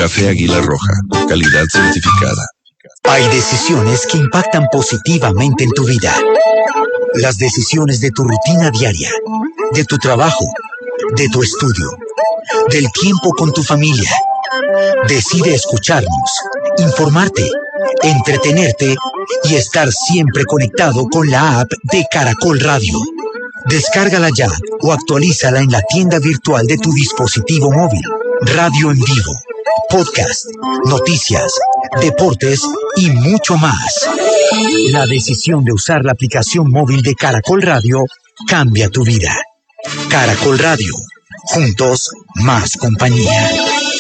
Café Águila Roja, calidad certificada. Hay decisiones que impactan positivamente en tu vida. Las decisiones de tu rutina diaria, de tu trabajo, de tu estudio, del tiempo con tu familia. Decide escucharnos, informarte, entretenerte y estar siempre conectado con la app de Caracol Radio. Descárgala ya o actualízala en la tienda virtual de tu dispositivo móvil. Radio en vivo, podcast, noticias, deportes y mucho más. La decisión de usar la aplicación móvil de Caracol Radio cambia tu vida. Caracol Radio. Juntos, más compañía.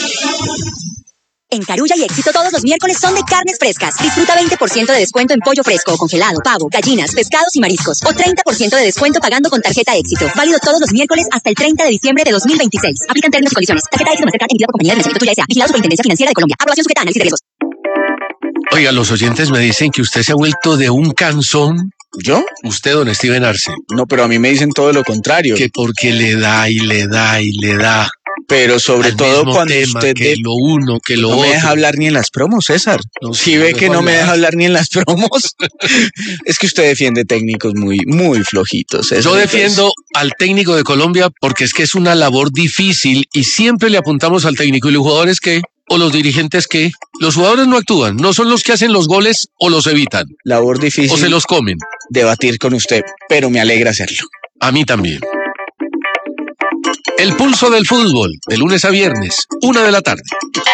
En Carulla y Éxito todos los miércoles son de carnes frescas. Disfruta 20% de descuento en pollo fresco, congelado, pavo, gallinas, pescados y mariscos. O 30% de descuento pagando con tarjeta Éxito. Válido todos los miércoles hasta el 30 de diciembre de 2026. Aplican términos y condiciones. Tarjeta Éxito Mastercard emitida por Compañía de Financiamiento Tuya S.A. Vigilado Superintendencia Financiera de Colombia. Aprobación sujeta a análisis de riesgos. Oiga, los oyentes me dicen que usted se ha vuelto de un cansón. ¿Yo? Usted, don Steven Arce. No, pero a mí me dicen todo lo contrario. Que porque le da y le da y le da. Pero sobre todo cuando usted... Que lo uno, que lo otro. otro. No me deja hablar ni en las promos, César. No, si ve que no me deja hablar ni en las promos, es que usted defiende técnicos muy flojitos, César. Yo defiendo al técnico de Colombia porque es que es una labor difícil y siempre le apuntamos al técnico. ¿Y los jugadores qué? ¿O los dirigentes qué? Los jugadores no actúan, no son los que hacen los goles o los evitan. Labor difícil. O se los comen. Debatir con usted, pero me alegra hacerlo. A mí también. El pulso del fútbol, de lunes a viernes, 1 de la tarde.